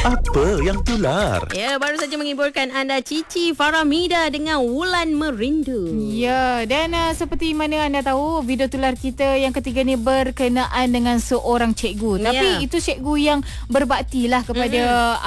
Apa yang tular? Ya, baru saja menghiburkan anda Cici Faramida dengan Wulan Merindu. Ya, dan seperti mana anda tahu, video tular kita yang ketiga ni berkenaan dengan seorang cikgu. Tapi itu cikgu yang berbakti lah kepada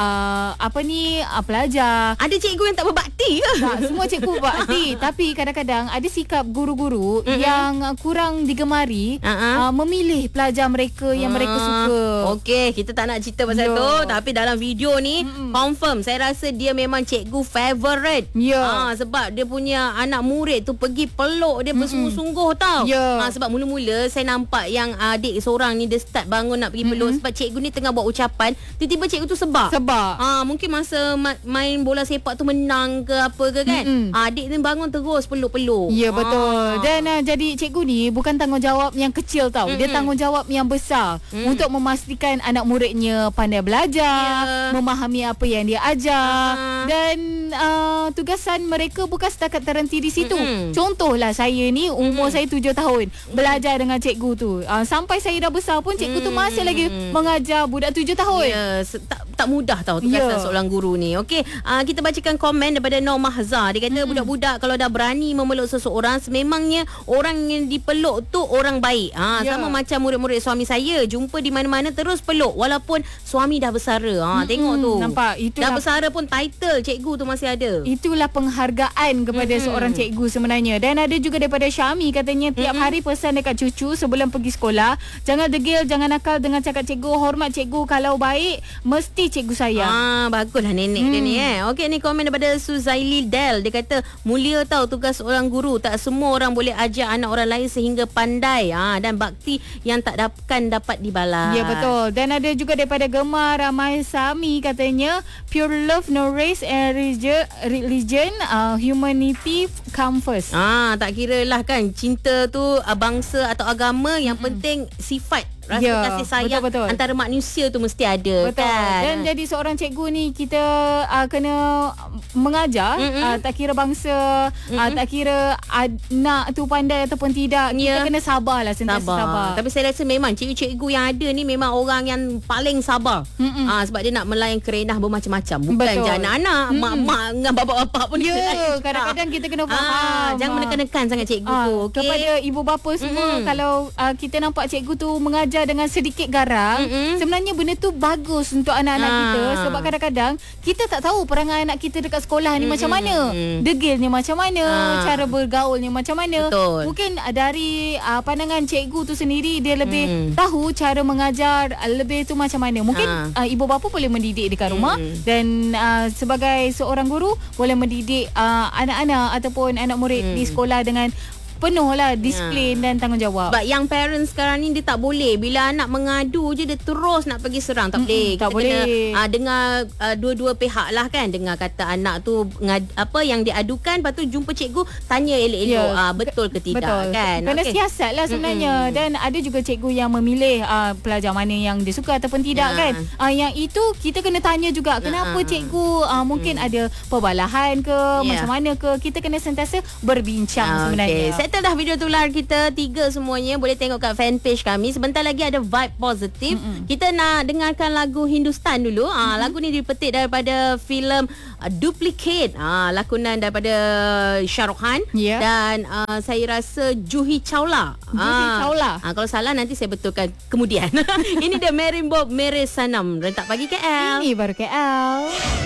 pelajar. Ada cikgu yang tak berbakti ke? Tak, semua cikgu berbakti. Tapi kadang-kadang ada sikap guru-guru yang kurang digemari, memilih pelajar mereka yang mereka suka. Okey, kita tak nak cerita pasal tu, tapi dalam video ni confirm saya rasa dia memang cikgu favorite. Sebab dia punya anak murid tu pergi peluk dia bersungguh-sungguh tau. Sebab mula-mula saya nampak yang adik seorang ni dia start bangun nak pergi peluk sebab cikgu ni tengah buat ucapan, tiba-tiba cikgu tu sebab mungkin masa main bola sepak tu menang ke apa ke kan. Adik ni bangun terus peluk-peluk. Ya, betul. Dan jadi cikgu ni bukan tanggungjawab yang kecil tau. Dia tanggungjawab yang besar untuk memastikan anak muridnya pandai belajar, memahami apa yang dia ajar. Dan tugasan mereka bukan setakat terhenti di situ. Contohlah saya ni umur saya 7 tahun belajar dengan cikgu tu. Sampai saya dah besar pun cikgu tu masih lagi mengajar budak 7 tahun. Tak mudah tau tugasan seorang guru ni. Okey, kita bacakan komen daripada Nur Mahzah. Dia kata budak-budak kalau dah berani memeluk seseorang, sememangnya orang yang dipeluk tu orang baik. Sama macam murid-murid suami saya, jumpa di mana-mana terus peluk walaupun suami dah bersara. Tengok tu. Nampak? Dah bersara pun title cikgu tu masih ada. Itulah penghargaan kepada seorang cikgu sebenarnya. Dan ada juga daripada Syami, katanya tiap hari pesan dekat cucu sebelum pergi sekolah, jangan degil, jangan nakal dengan cakap cikgu, hormat cikgu, kalau baik mesti cikgu sayang. Baguslah nenek dia ni Okey, ni komen daripada Suzaili Del. Dia kata mulia tahu tugas seorang guru, tak semua orang boleh ajar anak orang lain sehingga pandai dan bakti yang tak dapat dibalas. Ya, betul. Dan ada juga daripada Gemar Ramai Sami, katanya pure love, no race and religion, humanity come first. Tak kira lah kan cinta tu bangsa atau agama, yang penting sifat rasa kasih sayang betul. Antara manusia tu mesti ada. Betul. Kan? Dan jadi seorang cikgu ni kita kena mengajar, tak kira bangsa, tak kira anak tu pandai ataupun tidak, kita kena sabarlah, sentiasa sabar. Tapi saya rasa memang cikgu-cikgu yang ada ni memang orang yang paling sabar. Sebab dia nak melayan kerenah bermacam-macam. Bukan je anak-anak, mak-mak dengan bapak-bapak pun kadang-kadang kita kena faham. Jangan menekan sangat cikgu tu. Okay? Kepada ibu bapa semua, kalau kita nampak cikgu tu mengajar dengan sedikit garang, sebenarnya benda tu bagus untuk anak-anak kita. Sebab kadang-kadang kita tak tahu perangai anak kita dekat sekolah ni macam mana, degilnya macam mana, cara bergaulnya macam mana. Mungkin dari pandangan cikgu tu sendiri, dia lebih tahu cara mengajar lebih tu macam mana. Mungkin ibu bapa boleh mendidik dekat rumah, dan sebagai seorang guru boleh mendidik anak-anak ataupun anak murid di sekolah dengan penuhlah disiplin dan tanggungjawab. But yang parents sekarang ni dia tak boleh, bila anak mengadu je dia terus nak pergi serang. Tak boleh. Tak boleh. Kena dengar dua-dua pihak lah kan. Dengar kata anak tu apa yang diadukan, lepas tu jumpa cikgu, tanya elok-elok betul ke tidak. Kan. Kena siasat lah sebenarnya. Dan ada juga cikgu yang memilih pelajar mana yang dia suka ataupun tidak kan. Yang itu kita kena tanya juga, kenapa cikgu mungkin ada perbalahan ke, macam mana ke. Kita kena sentiasa berbincang sebenarnya. Settle dah video tular kita 3 semuanya. Boleh tengok kat fanpage kami. Sebentar lagi ada vibe positif. Kita nak dengarkan lagu Hindustan dulu. Lagu ni dipetik daripada filem Duplicate, lakonan daripada Shah Rukh Khan dan saya rasa Juhi Chawla. Kalau salah nanti saya betulkan kemudian. Ini dia Mary Bob Mere Sanam, rentak pagi KL. Ini baru KL.